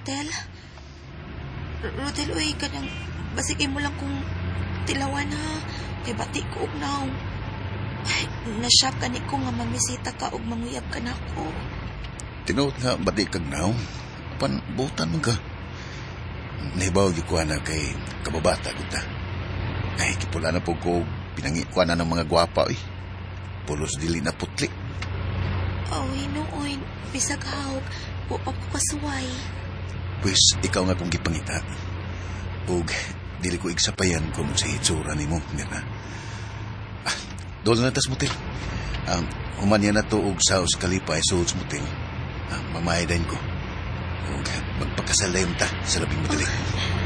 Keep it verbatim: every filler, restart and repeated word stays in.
Rodel? R- Rodel, uy, kanang basigay mo lang kung tilawan ha. Kay bati ko og naw. Ay, na-shock ka ni ko nga mamisita ka og manguyab ka na ako. Tinuot nga bati kag naong. Apan, butan mo ka. Nahibaw yung kuha na kay kababata ko ta. Ay, kipula na po ko pinangikuha na ng mga gwapa eh. Pulos dili na putli. Oh, hinuoy, bisag hawg, wa pa ko kasuway. Pues, ikaw nga kong gipangita. Ug, dili ko igsapayan kung sa hitsura ni mo. Nga na. Ah, doon na tas motel. Um, human yan na to og sa Uskalipay sa Uts motel. Ah, mamahidain ko. Ug, magpakasalayom ta sa labing madali.